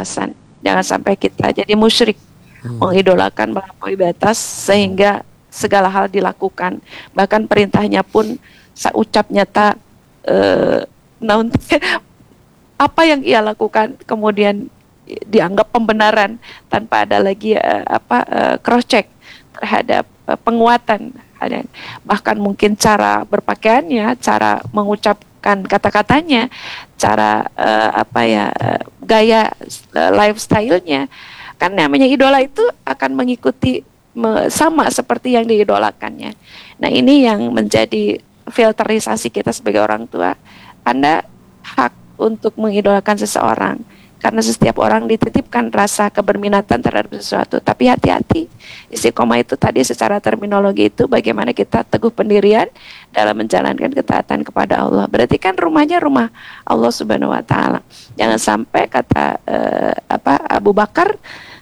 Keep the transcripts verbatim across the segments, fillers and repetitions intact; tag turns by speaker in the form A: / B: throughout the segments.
A: keterbatasan. Jangan sampai kita jadi musyrik,
B: Hmm.
A: mengidolakan melampaui batas sehingga segala hal dilakukan. Bahkan perintahnya pun saucap nyata, eh, naon apa yang ia lakukan kemudian dianggap pembenaran tanpa ada lagi uh, apa uh, cross check terhadap uh, penguatan. Bahkan mungkin cara berpakaiannya, cara mengucapkan kata-katanya, cara uh, apa ya uh, gaya uh, lifestyle-nya. Kan namanya idola itu akan mengikuti me, sama seperti yang diidolakannya. Nah, ini yang menjadi filterisasi kita sebagai orang tua. Anda hak untuk mengidolakan seseorang, karena setiap orang dititipkan rasa keberminatan terhadap sesuatu. Tapi hati-hati, istiqomah itu tadi secara terminologi itu bagaimana kita teguh pendirian dalam menjalankan ketaatan kepada Allah. Berarti kan rumahnya rumah Allah Subhanahu Wa Taala. Jangan sampai kata eh, apa Abu Bakar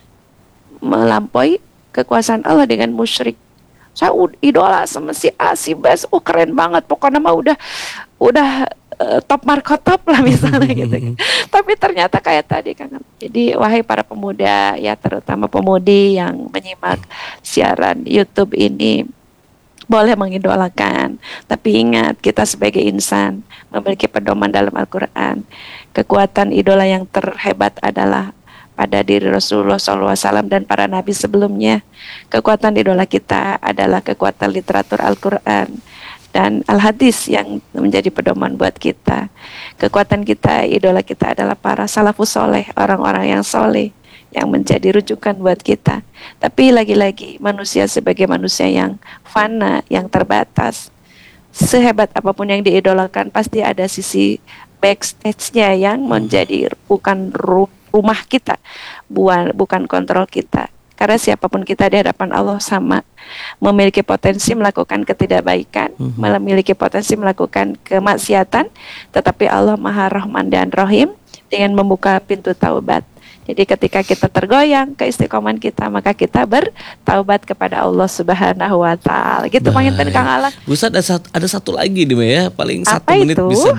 A: melampaui kekuasaan Allah dengan musyrik. Saya idola sama si A, si B, oh keren banget, pokoknya mah udah udah uh, top markot top lah misalnya gitu. Tapi ternyata kayak tadi kan. Jadi wahai para pemuda ya, terutama pemudi yang menyimak siaran YouTube ini, boleh mengidolakan, tapi ingat kita sebagai insan memiliki pedoman dalam Al-Quran. Kekuatan idola yang terhebat adalah pada diri Rasulullah shallallahu alaihi wasallam dan para nabi sebelumnya. Kekuatan idola kita adalah kekuatan literatur Al-Quran dan Al-Hadis yang menjadi pedoman buat kita. Kekuatan kita, idola kita adalah para salafus soleh, orang-orang yang soleh, yang menjadi rujukan buat kita. Tapi lagi-lagi manusia sebagai manusia yang fana, yang terbatas, sehebat apapun yang diidolakan pasti ada sisi backstage-nya yang menjadi bukan rumah kita, bukan bukan kontrol kita. Karena siapapun kita di hadapan Allah sama, memiliki potensi melakukan ketidakbaikan, mm-hmm. memiliki potensi melakukan kemaksiatan, tetapi Allah Maha Rahman dan Rahim dengan membuka pintu taubat. Jadi ketika kita tergoyang keistiqomahan kita, maka kita bertaubat kepada Allah Subhanahu Wa Taala. Gitu panginten Kang Alan.
B: Ustaz, ada satu, ada satu lagi nih ya, paling
A: apa
B: satu menit
A: itu?
B: bisa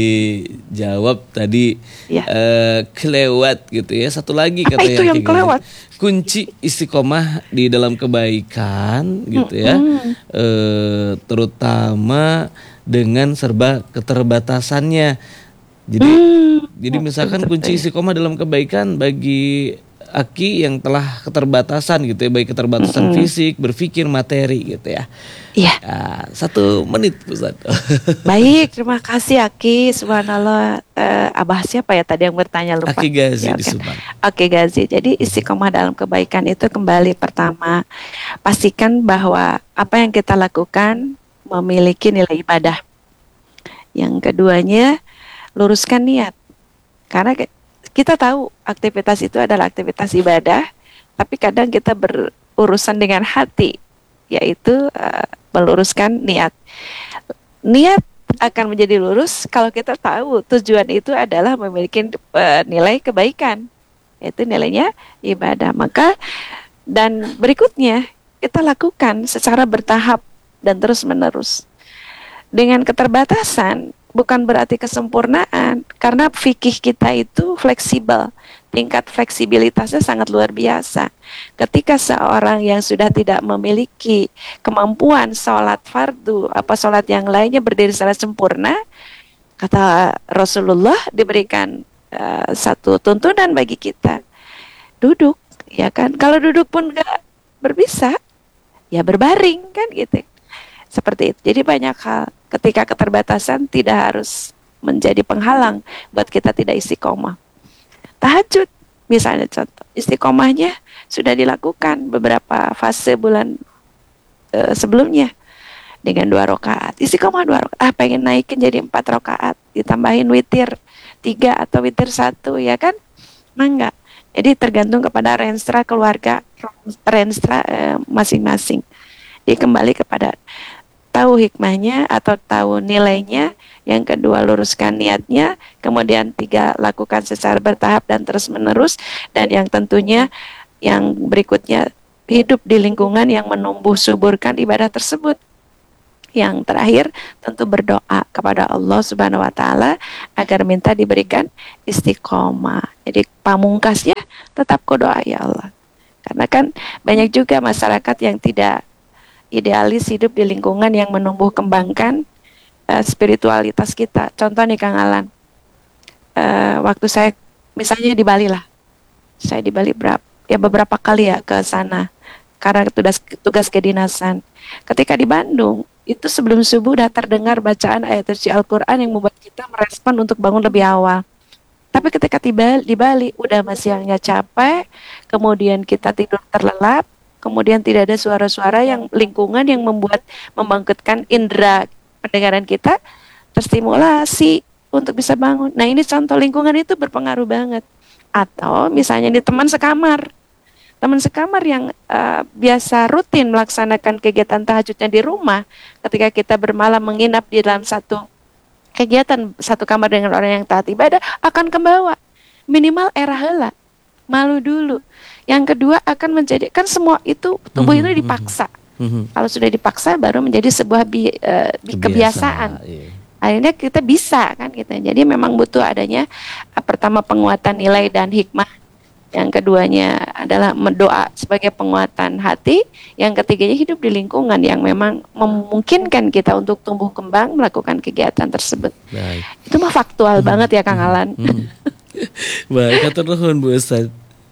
B: dijawab tadi ya. uh, kelewat gitu ya. Satu lagi
A: apa
B: katanya
A: itu yang kelewat?
B: Kunci istiqomah di dalam kebaikan gitu ya, mm-hmm. uh, terutama dengan serba keterbatasannya. Jadi, hmm, jadi misalkan kunci istiqomah dalam kebaikan bagi Aki yang telah keterbatasan gitu ya, baik keterbatasan mm-hmm. fisik, berpikir, materi gitu ya.
A: Iya.
B: Nah, satu menit Ustaz.
A: Baik, terima kasih Aki. Subhanallah. Uh, Abah siapa ya tadi yang bertanya lupa.
B: Aki Gazi
A: ya,
B: di
A: okay.
B: Subang.
A: Oke Gazi. Jadi istiqomah dalam kebaikan itu kembali pertama pastikan bahwa apa yang kita lakukan memiliki nilai ibadah. Yang keduanya, luruskan niat, karena kita tahu aktivitas itu adalah aktivitas ibadah, tapi kadang kita berurusan dengan hati, yaitu uh, meluruskan niat. Niat akan menjadi lurus kalau kita tahu tujuan itu adalah memiliki uh, nilai kebaikan, yaitu nilainya ibadah. Maka dan berikutnya kita lakukan secara bertahap dan terus menerus. Dengan keterbatasan bukan berarti kesempurnaan, karena fikih kita itu fleksibel, tingkat fleksibilitasnya sangat luar biasa. Ketika seorang yang sudah tidak memiliki kemampuan sholat fardu, apa sholat yang lainnya berdiri secara sempurna, kata Rasulullah diberikan uh, satu tuntunan bagi kita, duduk, ya kan? Kalau duduk pun nggak berbisa, ya berbaring kan gitu. Seperti itu. Jadi banyak hal ketika keterbatasan tidak harus menjadi penghalang buat kita tidak istiqomah. Tahajud misalnya contoh, istiqomahnya sudah dilakukan beberapa fase bulan e, sebelumnya dengan dua rakaat. Istiqomah dua rakaat, ah pengen naikin jadi empat rakaat, ditambahin witir tiga atau witir satu, ya kan? Mangga. Jadi tergantung kepada renstra keluarga, renstra e, masing-masing. Jadi kembali kepada tahu hikmahnya atau tahu nilainya, yang kedua luruskan niatnya, kemudian tiga lakukan secara bertahap dan terus menerus, dan yang tentunya yang berikutnya hidup di lingkungan yang menumbuh suburkan ibadah tersebut. Yang terakhir tentu berdoa kepada Allah Subhanahu Wa Taala agar minta diberikan istiqomah. Jadi pamungkasnya tetap kau doa ya Allah. Karena kan banyak juga masyarakat yang tidak idealis hidup di lingkungan yang menumbuh kembangkan uh, spiritualitas kita. Contoh nih Kang Alan, uh, waktu saya misalnya di Bali lah, saya di Bali berapa, ya beberapa kali ya ke sana karena tugas tugas kedinasan. Ketika di Bandung itu sebelum subuh udah terdengar bacaan ayat suci Al-Quran yang membuat kita merespon untuk bangun lebih awal. Tapi ketika tiba di Bali udah siangnya capek, kemudian kita tidur terlelap, kemudian tidak ada suara-suara yang lingkungan yang membuat membangkitkan indera pendengaran kita terstimulasi untuk bisa bangun. Nah ini contoh lingkungan itu berpengaruh banget. Atau misalnya di teman sekamar, teman sekamar yang uh, biasa rutin melaksanakan kegiatan tahajudnya di rumah, ketika kita bermalam menginap di dalam satu kegiatan satu kamar dengan orang yang taat ibadah, akan kebawa minimal era heula, malu dulu. Yang kedua akan menjadikan semua itu tubuh mm-hmm. itu dipaksa. Mm-hmm. Kalau sudah dipaksa baru menjadi sebuah bi, uh, bi, kebiasaan. Iya. Akhirnya kita bisa kan gitu. Jadi memang butuh adanya uh, pertama penguatan nilai dan hikmah. Yang keduanya adalah mendoa sebagai penguatan hati. Yang ketiganya hidup di lingkungan yang memang memungkinkan kita untuk tumbuh kembang melakukan kegiatan tersebut. Baik. Itu mah faktual hmm. banget ya Kang hmm. Alan. Hmm.
B: Baik, hatur nuhun Bu Ustaz.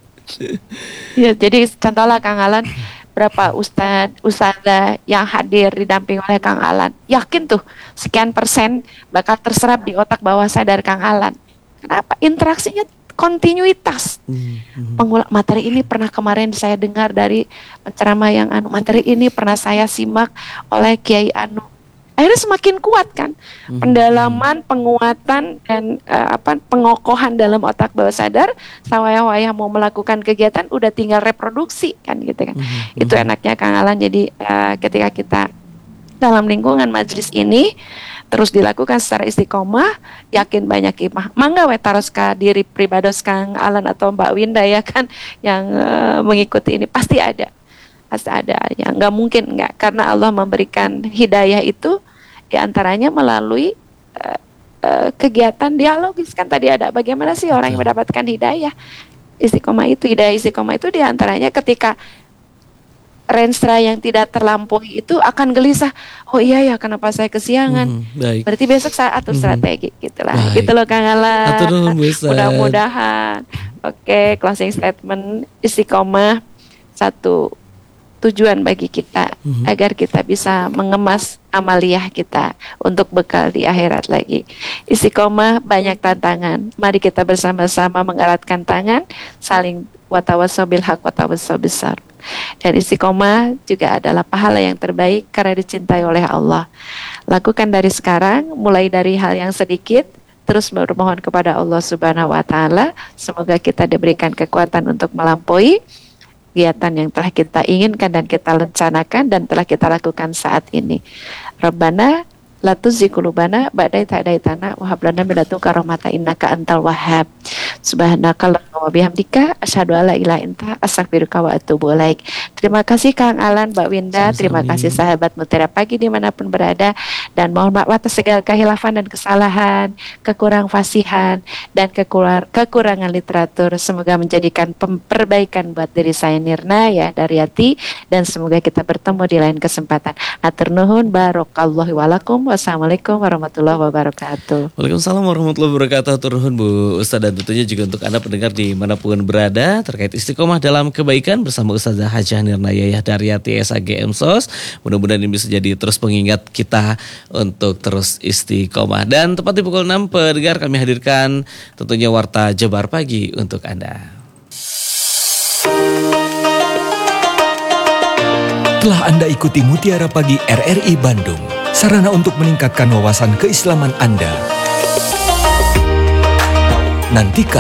A: Ya, jadi contohlah Kang Alan, berapa ustadz, ustadzah yang hadir didamping oleh Kang Alan, yakin tuh sekian persen bakal terserap di otak bawah sadar Kang Alan. Kenapa? Interaksinya kontinuitas. Mm-hmm. Pengulang materi ini pernah kemarin saya dengar dari penceramah yang anu, materi ini pernah saya simak oleh Kiai anu. Akhirnya semakin kuat kan, mm-hmm. pendalaman, penguatan dan uh, apa pengokohan dalam otak bawah sadar. Sawaya-waya mau melakukan kegiatan udah tinggal reproduksi kan gitu kan. Mm-hmm. Itu enaknya Kang Alan. Jadi uh, ketika kita dalam lingkungan majelis ini terus dilakukan secara istiqomah, yakin banyak hikmah. Mangga we taros ka diri pribados Kang Alan atau Mbak Winda ya kan yang uh, mengikuti ini pasti ada. Pasti ada ya, nggak mungkin nggak, karena Allah memberikan hidayah itu diantaranya melalui uh, uh, kegiatan dialogis kan tadi ada bagaimana sih orang yang mendapatkan hidayah istiqomah itu. Hidayah istiqomah itu diantaranya ketika renstra yang tidak terlampaui itu akan gelisah. Oh iya ya, kenapa saya kesiangan? Mm, Berarti besok saya atur mm. strategi gitulah. Baik. Gitu loh Kang Alan. Mudah-mudahan. Oke, okay, closing statement istiqomah satu tujuan bagi kita mm-hmm. agar kita bisa mengemas amaliyah kita untuk bekal di akhirat lagi. Istiqomah banyak tantangan. Mari kita bersama-sama mengeratkan tangan, saling watawasau bil haq watawasau bis sabr. Dan istiqomah juga adalah pahala yang terbaik karena dicintai oleh Allah. Lakukan dari sekarang, mulai dari hal yang sedikit, terus bermohon kepada Allah Subhanahu wa taala, semoga kita diberikan kekuatan untuk melampaui kegiatan yang telah kita inginkan dan kita rencanakan dan telah kita lakukan saat ini. Rabbana la tuzigh qulubana ba'da idh hadaytana wa hab lana min ladunka rahmatan innaka antal wahhab. Subhanakallahumma wa bihamdika asyhadu an la ilaha illa anta astaghfiruka wa atubu ilaik. Terima kasih Kang Alan, Mbak Winda, sama-sama. Terima kasih sahabat Mutiara Pagi dimanapun berada, dan mohon maaf atas segala kehilafan dan kesalahan, kekurang fasihan dan kekur- kekurangan literatur. Semoga menjadikan perbaikan buat diri saya Nirna ya dari hati, dan semoga kita bertemu di lain kesempatan. Hatur nuhun, barakallahu walakum. Wassalamualaikum warahmatullahi wabarakatuh.
B: Waalaikumsalam warahmatullahi wabarakatuh. Hatur nuhun Bu Ustaz, dan tentunya juga untuk Anda pendengar dimanapun berada terkait istiqomah dalam kebaikan bersama Ustazah Hajah Nirna Yayah Daryati S A G M S O S. Mudah-mudahan ini bisa jadi terus pengingat kita untuk terus istiqomah. Dan tepat di pukul enam pendengar kami hadirkan tentunya Warta Jabar Pagi untuk Anda.
C: Telah Anda ikuti Mutiara Pagi R R I Bandung, sarana untuk meningkatkan wawasan keislaman Anda. Nantikan